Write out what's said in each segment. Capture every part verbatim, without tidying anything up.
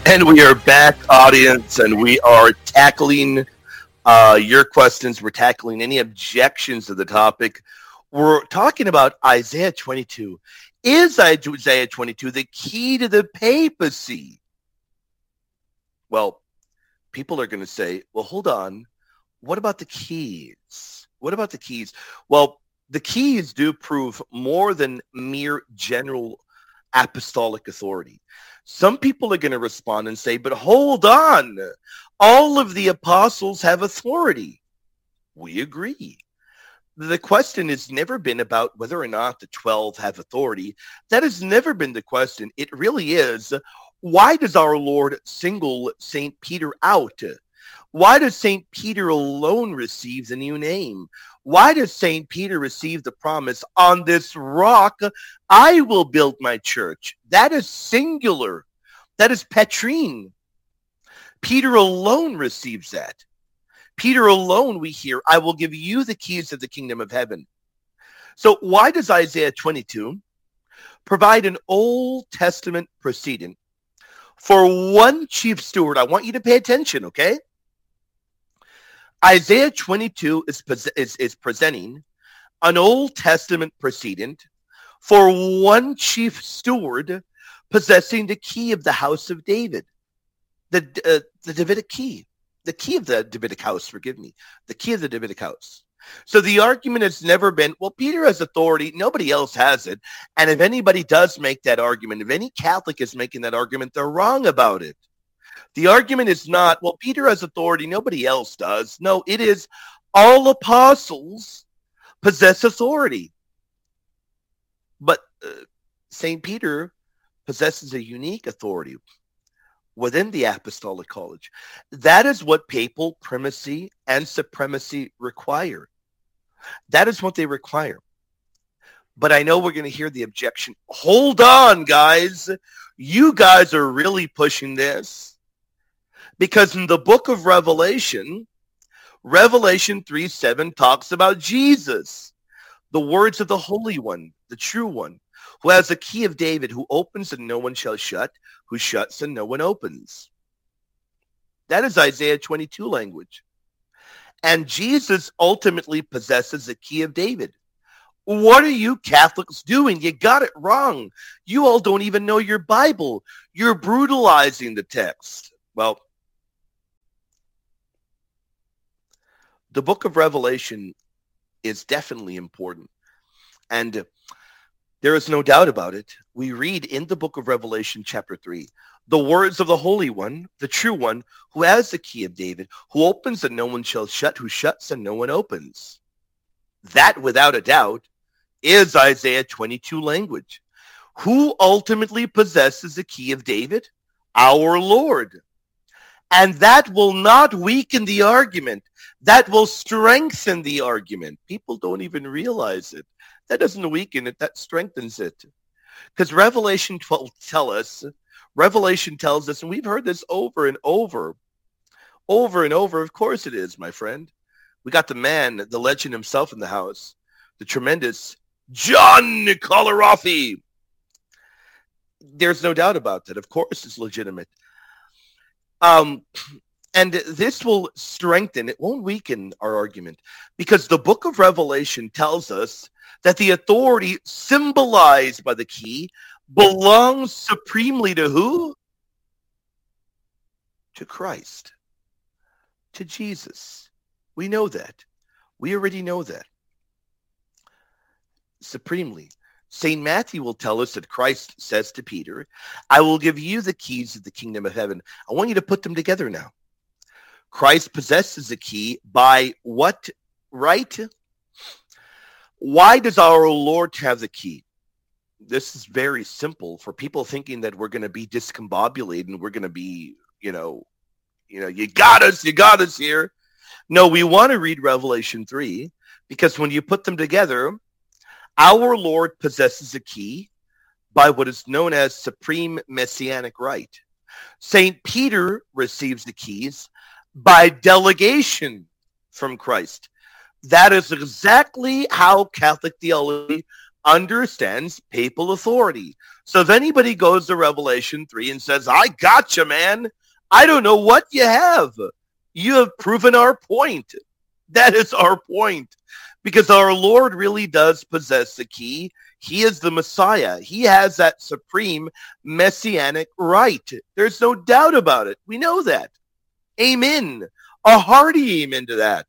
And we are back, audience, and we are tackling uh, your questions. We're tackling any objections to the topic. We're talking about Isaiah twenty-two. Is Isaiah twenty-two the key to the papacy? Well, people are going to say, well, hold on. What about the keys? What about the keys? Well, the keys do prove more than mere general apostolic authority. Some people are going to respond and say, but hold on. All of the apostles have authority. We agree. The question has never been about whether or not the twelve have authority. That has never been the question. It really is, why does our Lord single Saint Peter out? Why does Saint Peter alone receive the new name? Why does Saint Peter receive the promise, on this rock I will build my church? That is singular. That is Petrine. Peter alone receives that. Peter alone, we hear, I will give you the keys of the kingdom of heaven. So why does Isaiah twenty-two provide an Old Testament precedent for one chief steward? I want you to pay attention, okay? Isaiah twenty-two is, is, is presenting an Old Testament precedent for one chief steward possessing the key of the house of David, the, uh, the Davidic key, the key of the Davidic house, forgive me, the key of the Davidic house. So the argument has never been, well, Peter has authority, nobody else has it. And if anybody does make that argument, if any Catholic is making that argument, they're wrong about it. The argument is not, well, Peter has authority, nobody else does. No, it is all apostles possess authority. But uh, Saint Peter possesses a unique authority within the Apostolic College. That is what papal primacy and supremacy require. That is what they require. But I know we're going to hear the objection. Hold on, guys. You guys are really pushing this. Because in the book of Revelation, Revelation three seven talks about Jesus, the words of the Holy One, the true one, who has the key of David, who opens and no one shall shut, who shuts and no one opens. That is Isaiah twenty-two language. And Jesus ultimately possesses the key of David. What are you Catholics doing? You got it wrong. You all don't even know your Bible. You're brutalizing the text. Well, the book of Revelation is definitely important. And there is no doubt about it. We read in the book of Revelation chapter three, the words of the Holy One, the true one, who has the key of David, who opens and no one shall shut, who shuts and no one opens. That, without a doubt, is Isaiah twenty-two language. Who ultimately possesses the key of David? Our Lord. And that will not weaken the argument. That will strengthen the argument. People don't even realize it. That doesn't weaken it. That strengthens it. Because Revelation twelve tell us, Revelation tells us, and we've heard this over and over, over and over. Of course it is, my friend. We got the man, the legend himself in the house, the tremendous John Colarossi. There's no doubt about that. Of course it's legitimate. Um, and this will strengthen, it won't weaken our argument, because the book of Revelation tells us that the authority symbolized by the key belongs supremely to who? To Christ, to Jesus. We know that. We already know that. Supremely. Saint Matthew will tell us that Christ says to Peter, I will give you the keys of the kingdom of heaven. I want you to put them together now. Christ possesses the key by what right? Why does our Lord have the key? This is very simple for people thinking that we're going to be discombobulated and we're going to be, you know, you know, you got us, you got us here. No, we want to read Revelation three because when you put them together, our Lord possesses a key by what is known as supreme messianic right. Saint Peter receives the keys by delegation from Christ. That is exactly how Catholic theology understands papal authority. So if anybody goes to Revelation three and says, I gotcha, man, I don't know what you have. You have proven our point. That is our point. Because our Lord really does possess the key. He is the Messiah. He has that supreme messianic right. There's no doubt about it. We know that. Amen. A hearty amen to that.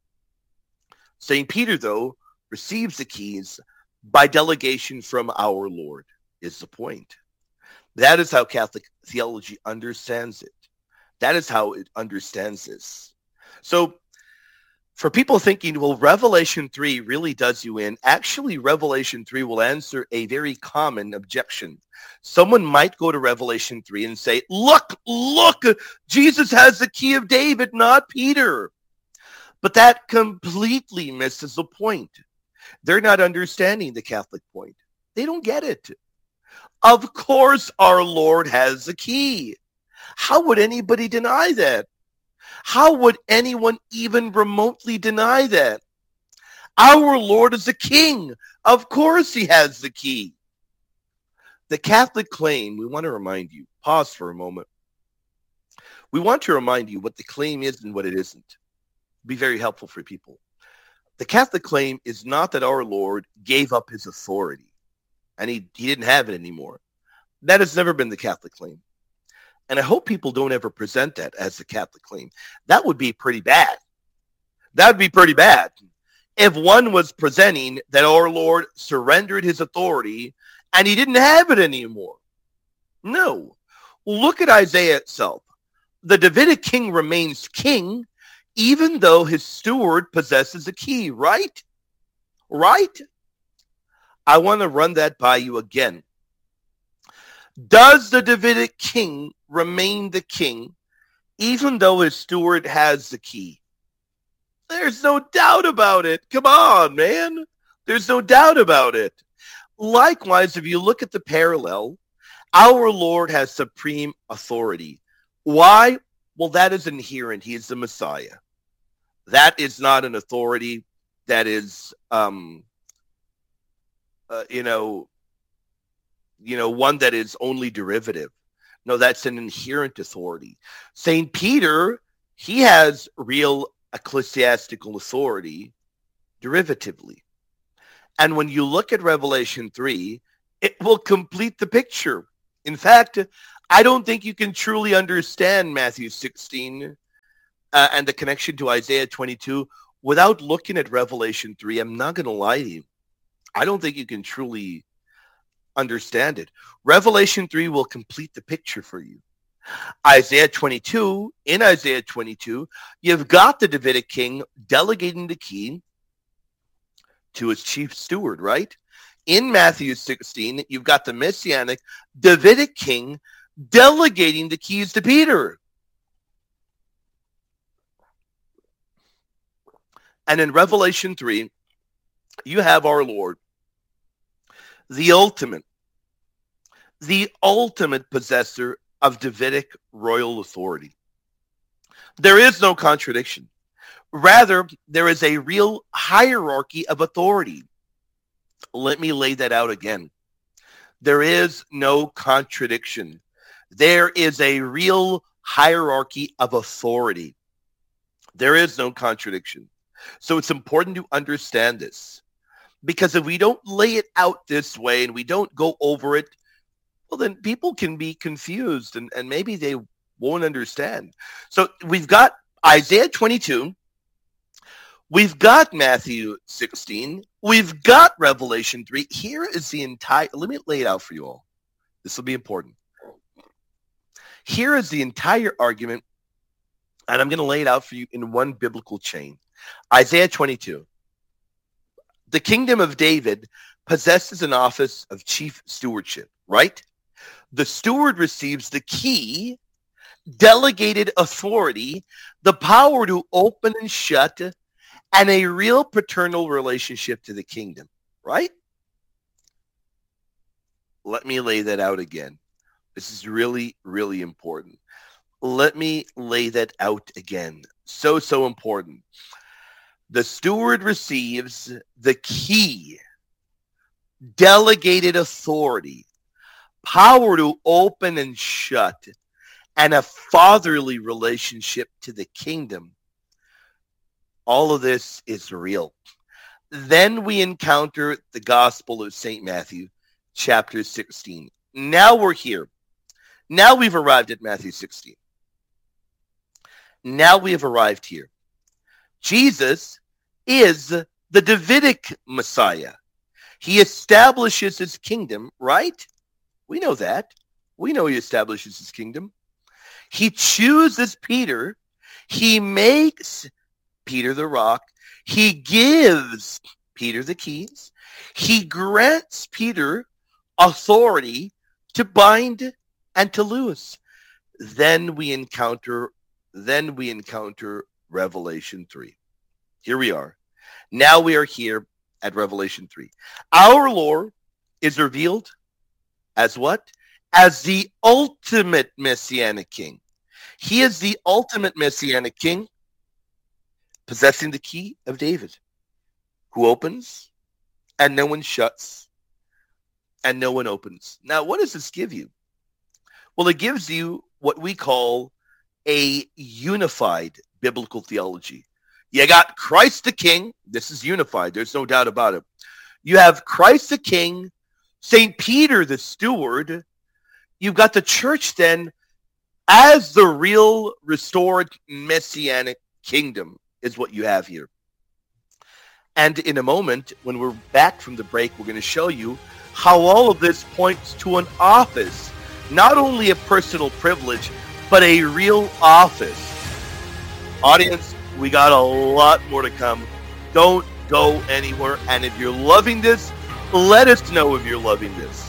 Saint Peter, though, receives the keys by delegation from our Lord, is the point. That is how Catholic theology understands it. That is how it understands this. So for people thinking, well, Revelation three really does you in, actually Revelation three will answer a very common objection. Someone might go to Revelation three and say, look, look, Jesus has the key of David, not Peter. But that completely misses the point. They're not understanding the Catholic point. They don't get it. Of course our Lord has the key. How would anybody deny that? How would anyone even remotely deny that? Our Lord is a king. Of course he has the key. The Catholic claim, we want to remind you, pause for a moment. We want to remind you what the claim is and what it isn't. Be very helpful for people. The Catholic claim is not that our Lord gave up his authority and he, he didn't have it anymore. That has never been the Catholic claim. And I hope people don't ever present that as the Catholic claim. That would be pretty bad. That would be pretty bad. If one was presenting that our Lord surrendered his authority and he didn't have it anymore. No. Look at Isaiah itself. The Davidic king remains king even though his steward possesses a key, right? Right? I want to run that by you again. Does the Davidic king remain the king even though his steward has the key? There's no doubt about it. Come on, man. There's no doubt about it. Likewise, if you look at the parallel, our Lord has supreme authority. Why? Well, that is inherent. He is the Messiah. That is not an authority that is, um, uh, you know, you know, one that is only derivative. No, that's an inherent authority. Saint Peter, he has real ecclesiastical authority derivatively. And when you look at Revelation three, it will complete the picture. In fact, I don't think you can truly understand Matthew sixteen uh, and the connection to Isaiah twenty-two without looking at Revelation three. I'm not going to lie to you. I don't think you can truly understand it. Revelation three will complete the picture for you. Isaiah twenty-two, in Isaiah twenty-two, you've got the Davidic king delegating the key to his chief steward, right? In Matthew sixteen, you've got the Messianic Davidic king delegating the keys to Peter. And in Revelation three, you have our Lord, the ultimate, the ultimate possessor of Davidic royal authority. There is no contradiction. Rather, there is a real hierarchy of authority. Let me lay that out again. There is no contradiction. There is a real hierarchy of authority. There is no contradiction. So it's important to understand this. Because if we don't lay it out this way and we don't go over it, well, then people can be confused and, and maybe they won't understand. So we've got Isaiah twenty-two. We've got Matthew sixteen. We've got Revelation three. Here is the entire, let me lay it out for you all. This will be important. Here is the entire argument, and I'm going to lay it out for you in one biblical chain. Isaiah twenty-two. The kingdom of David possesses an office of chief stewardship, right? The steward receives the key, delegated authority, the power to open and shut, and a real paternal relationship to the kingdom, right? Let me lay that out again. This is really, really important. Let me lay that out again. So, so important. The steward receives the key, delegated authority, power to open and shut, and a fatherly relationship to the kingdom. All of this is real. Then we encounter the Gospel of Saint Matthew, chapter sixteen. Now we're here. Now we've arrived at Matthew sixteen. Now we have arrived here. Jesus is the Davidic Messiah. He establishes his kingdom, right? We know that. We know he establishes his kingdom. He chooses Peter. He makes Peter the rock. He gives Peter the keys. He grants Peter authority to bind and to loose. Then we encounter, then we encounter Revelation three. Here we are. Now we are here at Revelation three. Our Lord is revealed as what? As the ultimate Messianic King. He is the ultimate Messianic King, possessing the key of David, who opens and no one shuts and no one opens. Now, what does this give you? Well, it gives you what we call a unified biblical theology. You got Christ the King. This is unified. There's no doubt about it. You have Christ the King, Saint Peter the steward. You've got the church then as the real restored Messianic kingdom is what you have here. And in a moment, when we're back from the break, we're going to show you how all of this points to an office, not only a personal privilege, but a real office. Audience, we got a lot more to come. Don't go anywhere. And if you're loving this, let us know if you're loving this.